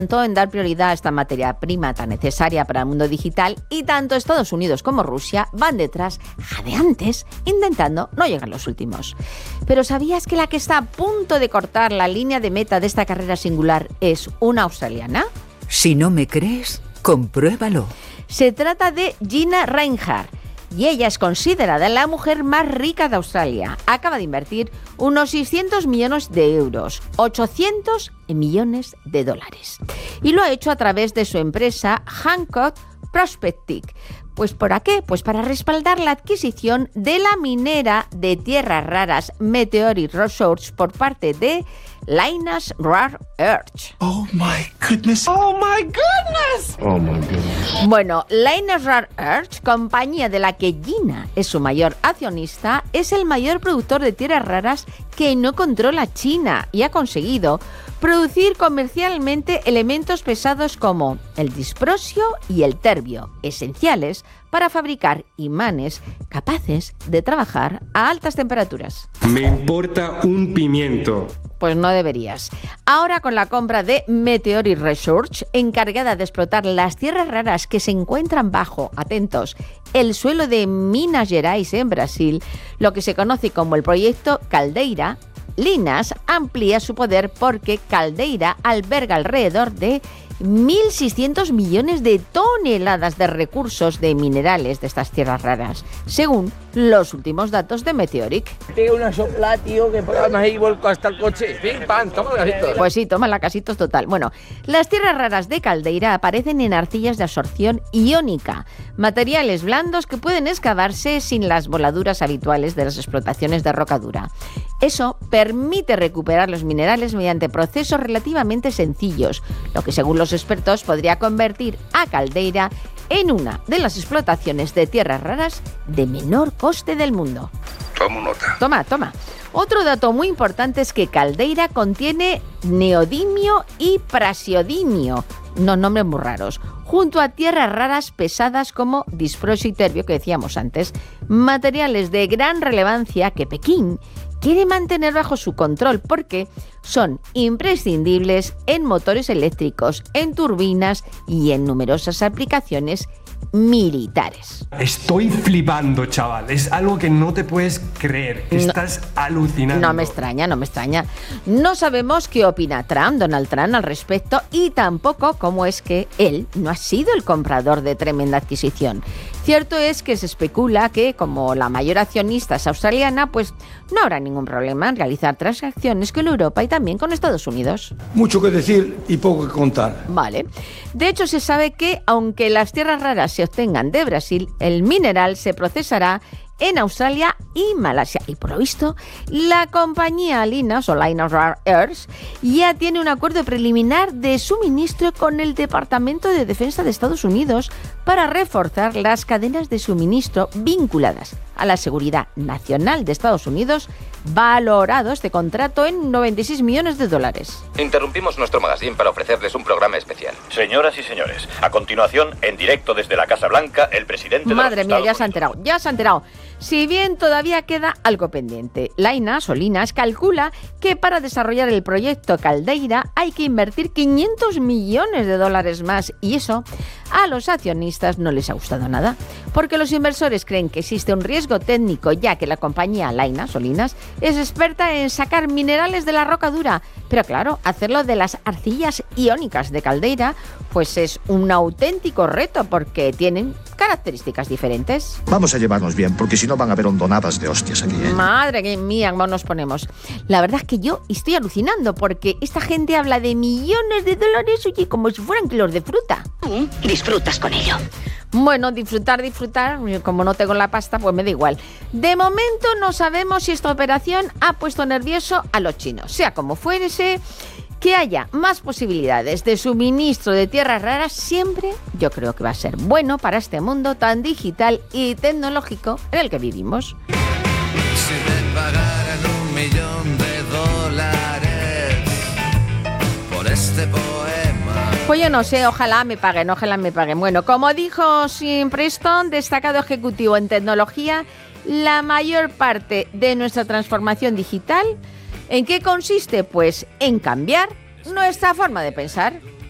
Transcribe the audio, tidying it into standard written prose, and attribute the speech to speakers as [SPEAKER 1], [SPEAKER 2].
[SPEAKER 1] en dar prioridad a esta materia prima tan necesaria para el mundo digital, y tanto Estados Unidos como Rusia van detrás, jadeantes, intentando no llegar los últimos. Pero ¿sabías que la que está a punto de cortar la línea de meta de esta carrera singular es una australiana?
[SPEAKER 2] Si no me crees, compruébalo.
[SPEAKER 1] Se trata de Gina Rinehart, y ella es considerada la mujer más rica de Australia. Acaba de invertir unos 600 millones de euros, 800 millones de dólares. Y lo ha hecho a través de su empresa Hancock Prospecting. ¿Pues para qué? Pues para respaldar la adquisición de la minera de tierras raras Meteoric Resources por parte de Lynas Rare Earth.
[SPEAKER 3] Oh my goodness. Oh my goodness. Oh my goodness.
[SPEAKER 1] Bueno, Lynas Rare Earth, compañía de la que Gina es su mayor accionista, es el mayor productor de tierras raras que no controla China y ha conseguido producir comercialmente elementos pesados como el disprosio y el terbio, esenciales para fabricar imanes capaces de trabajar a altas temperaturas.
[SPEAKER 4] Me importa un pimiento.
[SPEAKER 1] Pues no deberías. Ahora, con la compra de Meteoric Research, encargada de explotar las tierras raras que se encuentran bajo, atentos, el suelo de Minas Gerais en Brasil, lo que se conoce como el proyecto Caldeira, Lynas amplía su poder porque Caldeira alberga alrededor de 1.600 millones de toneladas de recursos de minerales de estas tierras raras, según los últimos datos de Meteoric.
[SPEAKER 5] Tiene una sopla, tío, que podamos ahí vuelco hasta el coche. ¡Pim, pam! Toma la casitos.
[SPEAKER 1] Pues sí, toma la casitos total. Bueno, las tierras raras de Caldeira aparecen en arcillas de absorción iónica, materiales blandos que pueden excavarse sin las voladuras habituales de las explotaciones de roca dura. Eso permite recuperar los minerales mediante procesos relativamente sencillos, lo que según los expertos podría convertir a Caldeira en una de las explotaciones de tierras raras de menor coste del mundo.
[SPEAKER 3] Tomo nota.
[SPEAKER 1] Toma. Otro dato muy importante es que Caldeira contiene neodimio y prasiodimio, no nombres muy raros, junto a tierras raras pesadas como disprosio y terbio que decíamos antes, materiales de gran relevancia que Pekín quiere mantener bajo su control porque son imprescindibles en motores eléctricos, en turbinas y en numerosas aplicaciones militares.
[SPEAKER 4] Estoy flipando, chaval. Es algo que no te puedes creer. Estás alucinando.
[SPEAKER 1] No me extraña. No sabemos qué opina Donald Trump al respecto, y tampoco cómo es que él no ha sido el comprador de tremenda adquisición. Cierto es que se especula que, como la mayor accionista es australiana, pues no habrá ningún problema en realizar transacciones con Europa y también con Estados Unidos.
[SPEAKER 3] Mucho que decir y poco que contar.
[SPEAKER 1] Vale. De hecho, se sabe que, aunque las tierras raras se obtengan de Brasil, el mineral se procesará en Australia y Malasia. Y por lo visto, la compañía Lynas o Lynas Rare Earth ya tiene un acuerdo preliminar de suministro con el Departamento de Defensa de Estados Unidos para reforzar las cadenas de suministro vinculadas a la seguridad nacional de Estados Unidos, valorado este contrato en 96 millones de dólares.
[SPEAKER 6] Interrumpimos nuestro magazine para ofrecerles un programa especial.
[SPEAKER 7] Señoras y señores, a continuación, en directo desde la Casa Blanca, el presidente de
[SPEAKER 1] Madre
[SPEAKER 7] los
[SPEAKER 1] mía,
[SPEAKER 7] Estados
[SPEAKER 1] ya se ha enterado. Si bien todavía queda algo pendiente, Lynas calcula que para desarrollar el proyecto Caldeira hay que invertir 500 millones de dólares más, y eso a los accionistas no les ha gustado nada, porque los inversores creen que existe un riesgo técnico, ya que la compañía Lynas es experta en sacar minerales de la roca dura, pero claro, hacerlo de las arcillas iónicas de Caldeira pues es un auténtico reto porque tienen características diferentes.
[SPEAKER 8] Vamos a llevarnos bien, porque si no van a haber hondonadas de hostias aquí, ¿eh?
[SPEAKER 1] Madre mía, cómo nos ponemos. La verdad es que yo estoy alucinando porque esta gente habla de millones de dólares, oye, como si fueran kilos de fruta.
[SPEAKER 2] Disfrutas con ello.
[SPEAKER 1] Bueno, disfrutar, como no tengo la pasta, pues me da igual. De momento no sabemos si esta operación ha puesto nervioso a los chinos. Sea como fuese, que haya más posibilidades de suministro de tierras raras siempre, yo creo que va a ser bueno para este mundo tan digital y tecnológico en el que vivimos.
[SPEAKER 9] Si me pagaran $1.000.000 por este poema.
[SPEAKER 1] Pues yo no sé, ojalá me paguen. Bueno, como dijo Sim Preston, destacado ejecutivo en tecnología, la mayor parte de nuestra transformación digital, ¿en qué consiste? Pues en cambiar nuestra forma de pensar.